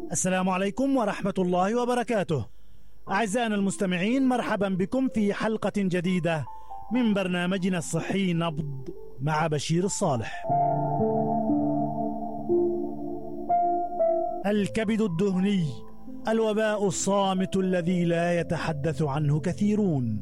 السلام عليكم ورحمة الله وبركاته. أعزائنا المستمعين، مرحبا بكم في حلقة جديدة من برنامجنا الصحي نبض مع بشير الصالح. الكبد الدهني، الوباء الصامت الذي لا يتحدث عنه كثيرون.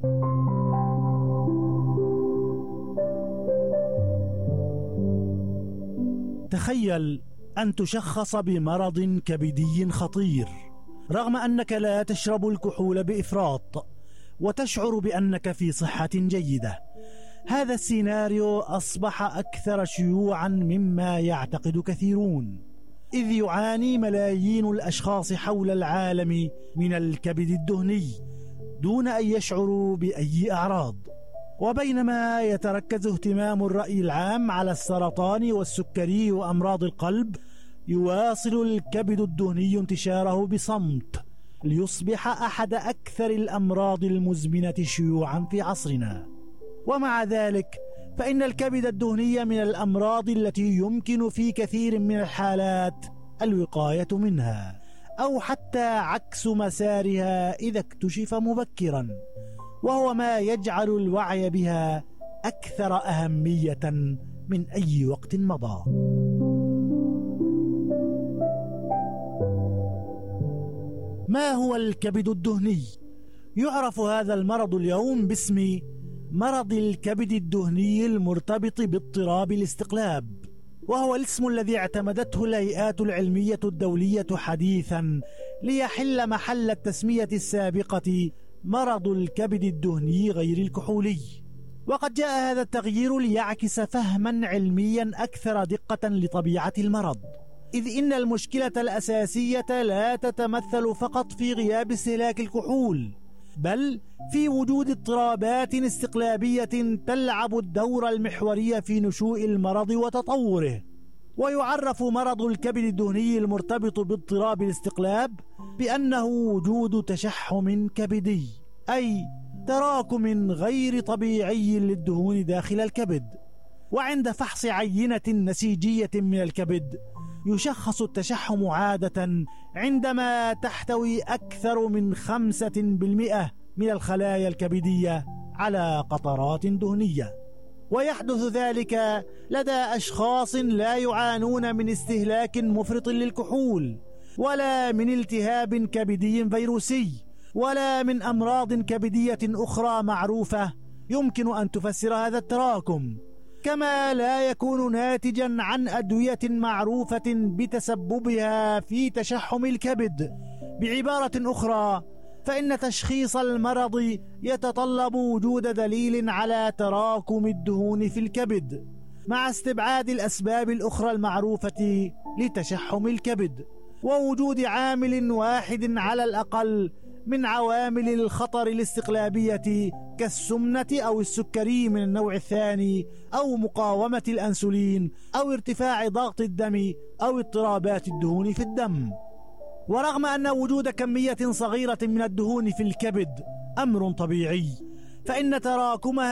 تخيل أن تشخص بمرض كبدي خطير رغم أنك لا تشرب الكحول بإفراط وتشعر بأنك في صحة جيدة. هذا السيناريو أصبح أكثر شيوعا مما يعتقد كثيرون، إذ يعاني ملايين الأشخاص حول العالم من الكبد الدهني دون أن يشعروا بأي أعراض. وبينما يتركز اهتمام الرأي العام على السرطان والسكري وأمراض القلب، يواصل الكبد الدهني انتشاره بصمت ليصبح أحد أكثر الأمراض المزمنة شيوعا في عصرنا. ومع ذلك فإن الكبد الدهني من الأمراض التي يمكن في كثير من الحالات الوقاية منها، أو حتى عكس مسارها إذا اكتشف مبكرا، وهو ما يجعل الوعي بها أكثر أهمية من أي وقت مضى. ما هو الكبد الدهني؟ يعرف هذا المرض اليوم باسم مرض الكبد الدهني المرتبط باضطراب الاستقلاب، وهو الاسم الذي اعتمدته الهيئات العلمية الدولية حديثا ليحل محل التسمية السابقة مرض الكبد الدهني غير الكحولي. وقد جاء هذا التغيير ليعكس فهما علميا أكثر دقة لطبيعة المرض، إذ إن المشكلة الأساسية لا تتمثل فقط في غياب استهلاك الكحول، بل في وجود اضطرابات استقلابية تلعب الدور المحوري في نشوء المرض وتطوره. ويعرف مرض الكبد الدهني المرتبط باضطراب الاستقلاب بأنه وجود تشحم كبدي، أي تراكم غير طبيعي للدهون داخل الكبد. وعند فحص عينة نسيجية من الكبد يشخص التشحم عادة عندما تحتوي أكثر من 5% من الخلايا الكبدية على قطرات دهنية، ويحدث ذلك لدى أشخاص لا يعانون من استهلاك مفرط للكحول، ولا من التهاب كبدي فيروسي، ولا من أمراض كبدية أخرى معروفة يمكن أن تفسر هذا التراكم، كما لا يكون ناتجا عن أدوية معروفة بتسببها في تشحم الكبد. بعبارة أخرى، فإن تشخيص المرض يتطلب وجود دليل على تراكم الدهون في الكبد مع استبعاد الأسباب الأخرى المعروفة لتشحم الكبد، ووجود عامل واحد على الأقل من عوامل الخطر الاستقلابية كالسمنة أو السكري من النوع الثاني، أو مقاومة الأنسولين، أو ارتفاع ضغط الدم، أو اضطرابات الدهون في الدم. ورغم أن وجود كمية صغيرة من الدهون في الكبد أمر طبيعي، فإن تراكمها